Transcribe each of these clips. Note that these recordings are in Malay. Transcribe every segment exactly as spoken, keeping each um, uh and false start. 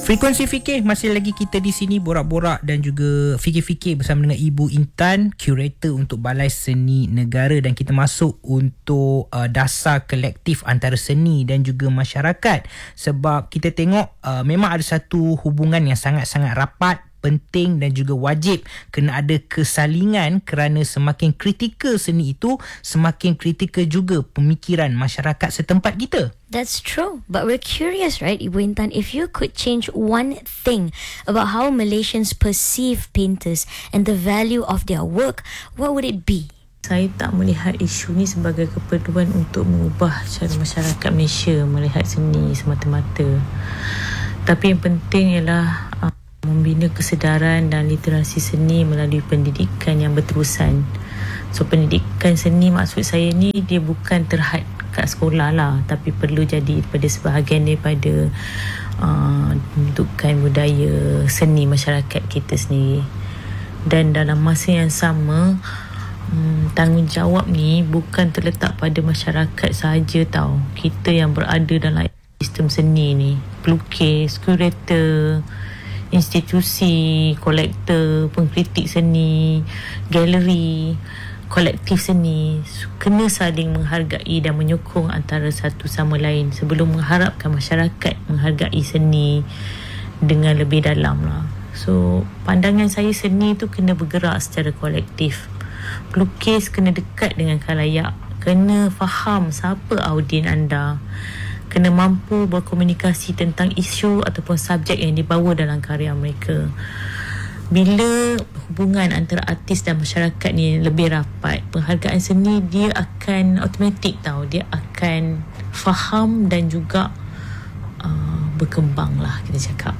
Frekuensi Fikir, masih lagi kita di sini borak-borak dan juga fikir-fikir bersama dengan Ibu Intan, curator untuk Balai Seni Negara, dan kita masuk untuk uh, dasar kolektif antara seni dan juga masyarakat. Sebab kita tengok uh, memang ada satu hubungan yang sangat-sangat rapat, penting dan juga wajib kena ada kesalingan, kerana semakin kritikal seni itu, semakin kritikal juga pemikiran masyarakat setempat kita. That's true. But we're curious, right, Ibu Intan, if you could change one thing about how Malaysians perceive painters and the value of their work, what would it be? Saya tak melihat isu ni sebagai keperluan untuk mengubah cara masyarakat Malaysia melihat seni semata-mata. Tapi yang penting ialah uh, membina kesedaran dan literasi seni melalui pendidikan yang berterusan. So pendidikan seni maksud saya ni dia bukan terhad kat sekolah lah, tapi perlu jadi pada sebahagian daripada uh, bentukan budaya seni masyarakat kita sendiri. Dan dalam masa yang sama, um, tanggungjawab ni bukan terletak pada masyarakat sahaja tau. Kita yang berada dalam sistem seni ni, pelukis, kurator, institusi, kolektor, pengkritik seni, galeri, kolektif seni kena saling menghargai dan menyokong antara satu sama lain sebelum mengharapkan masyarakat menghargai seni dengan lebih dalam lah. So pandangan saya, seni tu kena bergerak secara kolektif. Pelukis kena dekat dengan khalayak, kena faham siapa audien anda, kena mampu berkomunikasi tentang isu ataupun subjek yang dibawa dalam karya mereka. Bila hubungan antara artis dan masyarakat ni lebih rapat, penghargaan seni dia akan automatik tau, dia akan faham dan juga uh, berkembang lah kita cakap.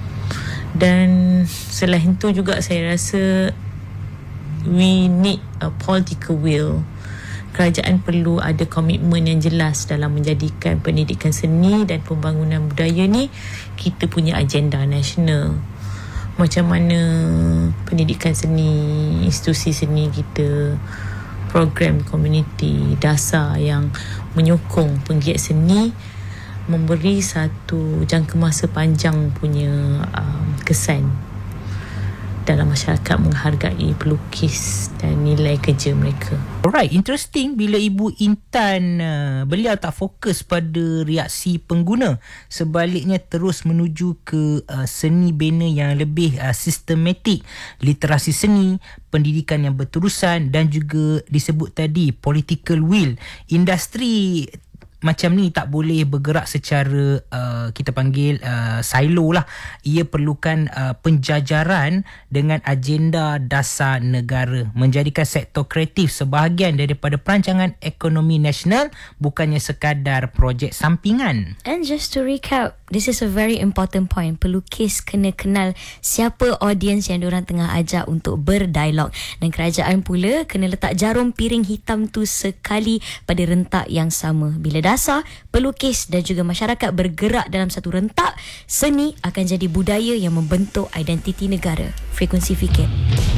Dan selain tu juga saya rasa we need a political will. Kerajaan perlu ada komitmen yang jelas dalam menjadikan pendidikan seni dan pembangunan budaya ni kita punya agenda nasional. Macam mana pendidikan seni, institusi seni kita, program komuniti dasar yang menyokong penggiat seni memberi satu jangka masa panjang punya um, kesan dalam masyarakat menghargai pelukis dan nilai kerja mereka. Alright, interesting bila Ibu Intan uh, beliau tak fokus pada reaksi pengguna, sebaliknya terus menuju ke uh, seni bina yang lebih uh, sistematik, literasi seni, pendidikan yang berterusan dan juga disebut tadi political will. Industri macam ni tak boleh bergerak secara uh, kita panggil uh, silo lah. Ia perlukan uh, penjajaran dengan agenda dasar negara, menjadikan sektor kreatif sebahagian daripada perancangan ekonomi nasional, bukannya sekadar projek sampingan. And just to recap, this is a very important point. Pelukis kena kenal siapa audience yang diorang tengah ajak untuk berdialog, dan kerajaan pula kena letak jarum piring hitam tu sekali pada rentak yang sama. Bila dasar, pelukis dan juga masyarakat bergerak dalam satu rentak, seni akan jadi budaya yang membentuk identiti negara. Frekuensi Fikir.